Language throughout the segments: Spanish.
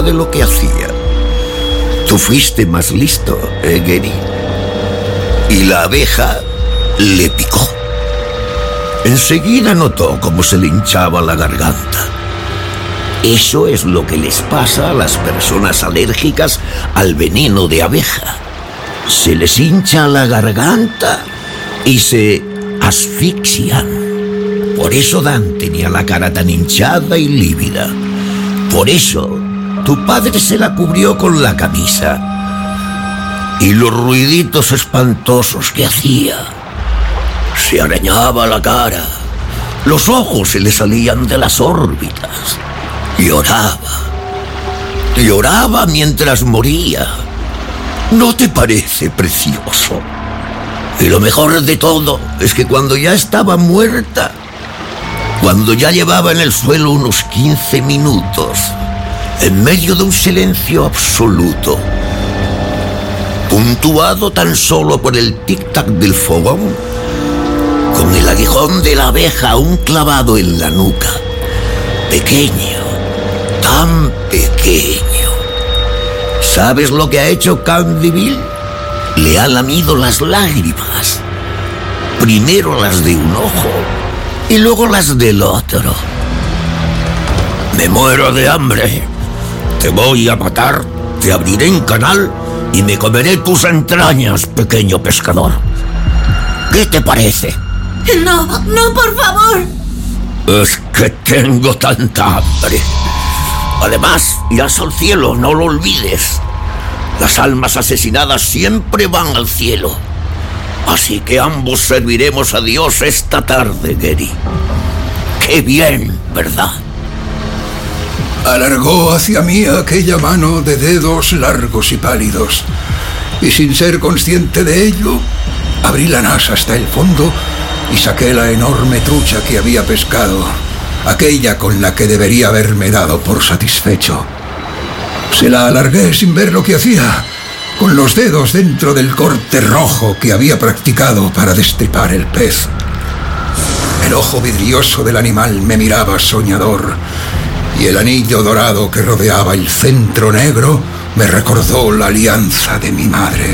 cuenta de lo que hacía. Tú fuiste más listo, Gary. Y la abeja le picó. Enseguida notó cómo se le hinchaba la garganta. Eso es lo que les pasa a las personas alérgicas al veneno de abeja. Se les hincha la garganta y se asfixian. Por eso Dan tenía la cara tan hinchada y lívida. Por eso tu padre se la cubrió con la camisa. Y los ruiditos espantosos que hacía. Se arañaba la cara. Los ojos se le salían de las órbitas. Lloraba. Lloraba mientras moría. ¿No te parece precioso? Y lo mejor de todo es que cuando ya estaba muerta, cuando ya llevaba en el suelo unos 15 minutos, en medio de un silencio absoluto, puntuado tan solo por el tic-tac del fogón, con el aguijón de la abeja aún clavado en la nuca, pequeño, tan pequeño. ¿Sabes lo que ha hecho Candyville? Le ha lamido las lágrimas. Primero las de un ojo y luego las del otro. Me muero de hambre. Te voy a matar, te abriré en canal y me comeré tus entrañas, pequeño pescador. ¿Qué te parece? No, no, por favor. Es que tengo tanta hambre. Además, irás al cielo, no lo olvides. Las almas asesinadas siempre van al cielo. Así que ambos serviremos a Dios esta tarde, Gary. ¡Qué bien!, ¿verdad? Alargó hacia mí aquella mano de dedos largos y pálidos, y sin ser consciente de ello, abrí la nasa hasta el fondo y saqué la enorme trucha que había pescado, aquella con la que debería haberme dado por satisfecho. Se la alargué sin ver lo que hacía, con los dedos dentro del corte rojo que había practicado para destripar el pez. El ojo vidrioso del animal me miraba soñador, y el anillo dorado que rodeaba el centro negro me recordó la alianza de mi madre.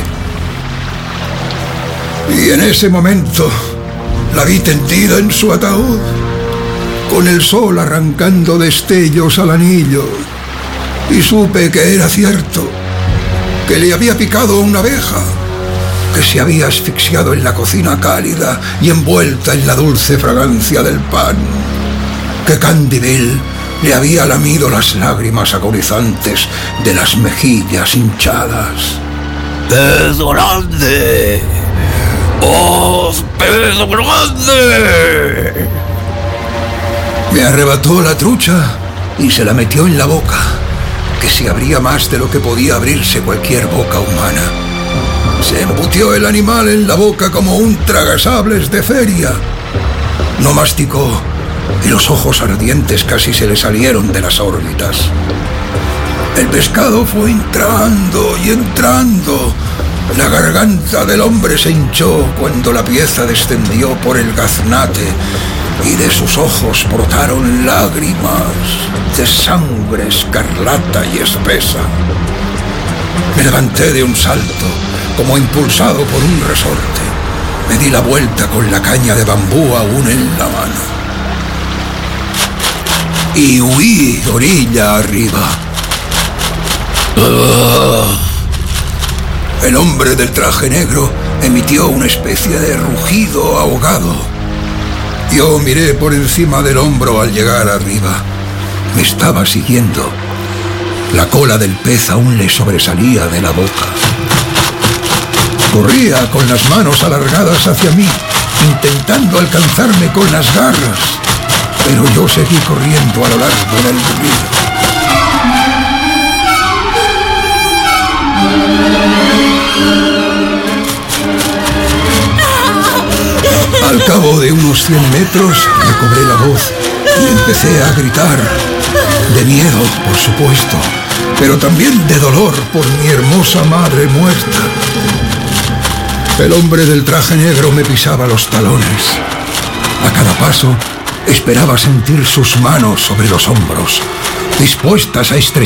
Y en ese momento la vi tendida en su ataúd, con el sol arrancando destellos al anillo, y supe que era cierto, que le había picado una abeja, que se había asfixiado en la cocina cálida y envuelta en la dulce fragancia del pan, que Candyville le había lamido las lágrimas agonizantes de las mejillas hinchadas. ¡Pez grande! ¡Oh, pez grande! Me arrebató la trucha y se la metió en la boca, que se abría más de lo que podía abrirse cualquier boca humana. Se embutió el animal en la boca como un tragasables de feria. No masticó y los ojos ardientes casi se le salieron de las órbitas. El pescado fue entrando y entrando. La garganta del hombre se hinchó cuando la pieza descendió por el gaznate y de sus ojos brotaron lágrimas de sangre escarlata y espesa. Me levanté de un salto, como impulsado por un resorte. Me di la vuelta con la caña de bambú aún en la mano. Y huí orilla arriba. El hombre del traje negro emitió una especie de rugido ahogado. Yo miré por encima del hombro al llegar arriba. Me estaba siguiendo. La cola del pez aún le sobresalía de la boca. Corría con las manos alargadas hacia mí, intentando alcanzarme con las garras. Pero yo seguí corriendo a lo largo del río. Al cabo de unos 100 metros recobré la voz y empecé a gritar. De miedo, por supuesto, pero también de dolor por mi hermosa madre muerta. El hombre del traje negro me pisaba los talones. A cada paso esperaba sentir sus manos sobre los hombros, dispuestas a estrechar